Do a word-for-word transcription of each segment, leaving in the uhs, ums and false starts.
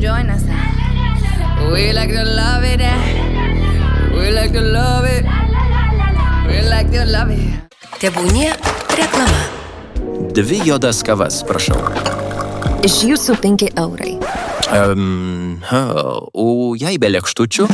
join us. We like to love it. We like to love it. We like to love it. Tebūnie reklama. Dvi juodas kavas, prašau. Iš jūsų penki eurai. Um, ha, o jei be lėkštučių?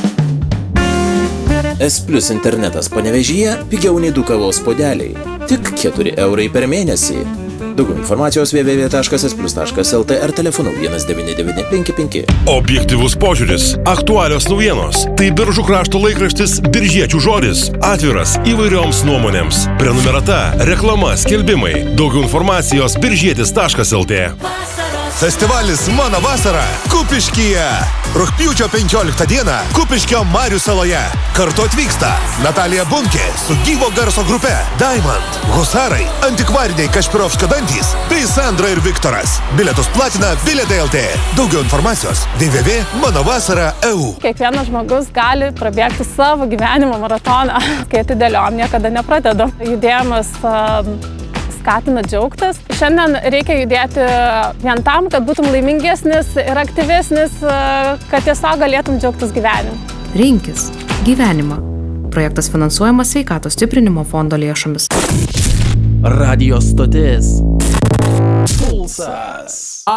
S Plus internetas Panevėžyje pigiau nei du kavos puodeliai. Tik keturi eurai per mėnesį. Daugiau informacijos w w w taškas s plus taškas l t ar telefonu vienas devyni devyni penki penki. Objektyvus požiūris, aktualios naujienos. Tai Biržų krašto laikraštis Biržiečių žodis. Atviras įvairioms nuomonėms. Prenumerata, reklama, skelbimai. Daugiau informacijos biržietis taškas l t. Festivalis Mano vasara Kupiškyje. Rugpjūčio penkioliktą dieną Kupiškio Marių saloje. Kartu atvyksta Natalija Bunkė su gyvo garso grupe Diamond, Husarai, Antikvariniai Kašpirovskio dantys bei Sandra ir Viktoras. Bilietus platina Bilietai L T. Daugiau informacijos w w w taškas mano vasara taškas e u. Kiekvienas žmogus gali prabėgti savo gyvenimo maratoną. Kai atidėliom, niekada nepradedam. Judėjimas skatina džiaugtis. Šiandien reikia judėti vien tam, kad būtum laimingesnis ir aktyvesnis, kad tiesiog galėtum džiaugtis gyvenimu. Rinkis gyvenimą. Projektas finansuojamas Sveikatos stiprinimo fondo lėšomis. Radio stotis. Pulsas.